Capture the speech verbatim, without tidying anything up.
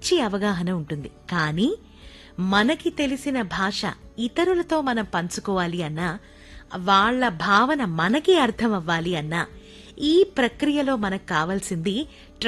మంచి అవగాహన ఉంటుంది. కానీ మనకి తెలిసిన భాష ఇతరులతో మనం పంచుకోవాలి అన్నా, వాళ్ళ భావన మనకి అర్థం అవ్వాలి అన్నా, ఈ ప్రక్రియలో మనకు కావాల్సింది